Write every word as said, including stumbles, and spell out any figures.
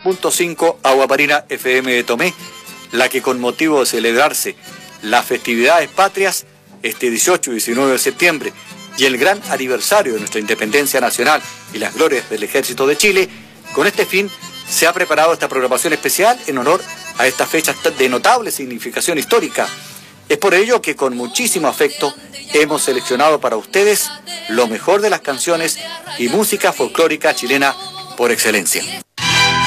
punto cinco Agua Marina F M de Tomé, la que con motivo de celebrarse las festividades patrias este dieciocho y diecinueve de septiembre y el gran aniversario de nuestra independencia nacional y las glorias del Ejército de Chile, con este fin se ha preparado esta programación especial en honor a estas fechas de notable significación histórica. Es por ello que con muchísimo afecto hemos seleccionado para ustedes lo mejor de las canciones y música folclórica chilena por excelencia.